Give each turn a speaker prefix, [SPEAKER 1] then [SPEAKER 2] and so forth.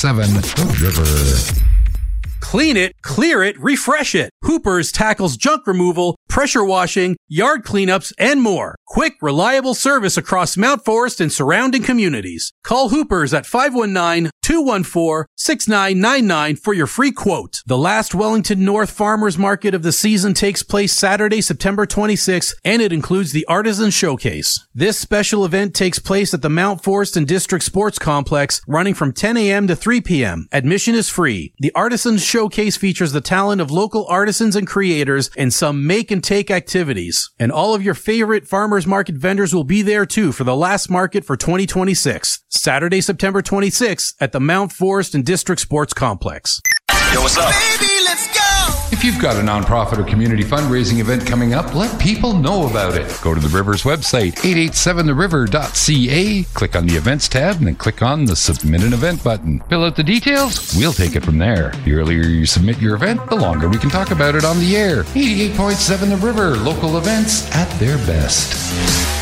[SPEAKER 1] 7 The River.
[SPEAKER 2] Clean it, clear it, refresh it. Hoopers tackles junk removal, pressure washing, yard cleanups, and more. Quick, reliable service across Mount Forest and surrounding communities. Call Hoopers at 519-214-6999 for your free quote. The last Wellington North Farmers Market of the season takes place Saturday, September 26th, and it includes the Artisan Showcase. This special event takes place at the Mount Forest and District Sports Complex, running from 10 a.m. to 3 p.m. Admission is free. The Artisan Showcase features the talent of local artisans and creators and some make and take activities. And all of your favorite farmers market vendors will be there too for the last market for 2026. Saturday, September 26th at the Mount Forest and District Sports Complex.
[SPEAKER 3] Yo, what's up?
[SPEAKER 4] Baby, let's go!
[SPEAKER 1] If you've got a nonprofit or community fundraising event coming up, let people know about it. Go to the River's website, 887theriver.ca, click on the Events tab, and then click on the Submit an Event button. Fill out the details, we'll take it from there. The earlier you submit your event, the longer we can talk about it on the air. 88.7 The River, local events at their best.